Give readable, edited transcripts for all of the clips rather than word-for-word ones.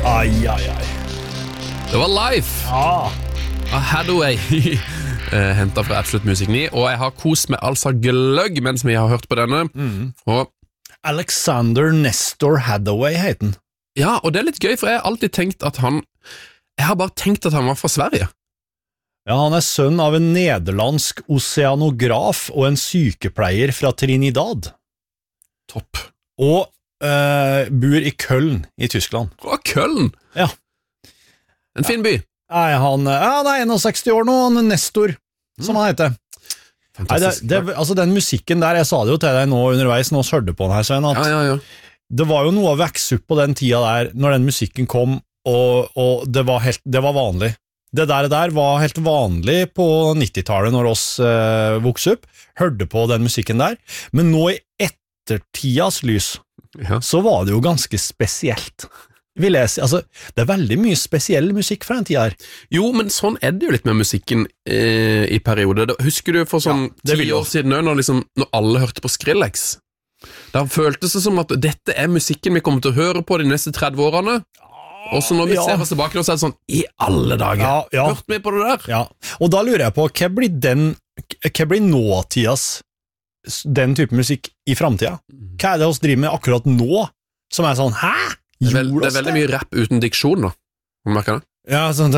Ai, ai, ai. Det var Life Ja. av Hathaway. Hentet fra Absolutt Musikk 9. Og jeg har kost meg altså gløgg mens vi har hørt på denne. Og Alexander Nestor Hathaway heter han. ja, og det er litt gøy, for jeg har alltid tenkt at han Jeg har bare tenkt at han var fra Sverige. Ja, han er sønn av en nederlandsk oceanograf og en sykepleier fra Trinidad. Topp. Og bor i Köln i Tyskland. Fra Köln. Ja. En fin by. Nei, han er 61 år nå, han Nestor, som han heter. Nei, altså den musikken der, jeg sa det jo til deg nå underveis, nå hørte på den her, Svein, at Ja. det var jo noe å vekse opp på den tida der, når den musikken kom, og det var vanlig. Det der var helt vanlig på 90-tallet når oss vokste opp, hørte på den musikken der, men nå i ettertidas lys, så var det jo ganske spesielt. Vil jeg si, altså, det er veldig mye spesiell musikk fra den tida her. Jo, men sånn er det jo litt med musikken i perioder. Husker du for sånn 10 år siden når alle hørte på Skrillex? Da føltes det som at dette er musikken vi kommer til å høre på de neste 30 årene. Og så når vi ser oss tilbake, så er det sånn, i alle dager, hørte vi på det der? Ja, og da lurer jeg på, hva blir nåtidas den type musikk i fremtida? Hva er det oss driver med akkurat nå, som er sånn, hæ? Det er veldig mye rap uten diksjon da. Har du merket det? Ja, sånn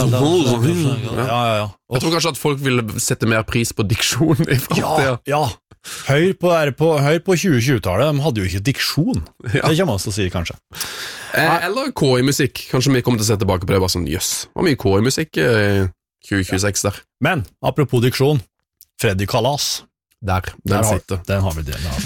ja. Jeg tror kanskje at folk vil sette mer pris på diksjon i fremtiden. Ja. Hør på 2020-tallet, de hadde jo ikke diksjon. Det kommer man til å si, kanskje. Eller KI-musikk. Kanskje vi kommer til å se tilbake på det. Bare sånn, jøss, det var mye KI-musikk i 2026 der. Men, apropos diksjon, Freddy Kalas. Den sitter. Den har vi det.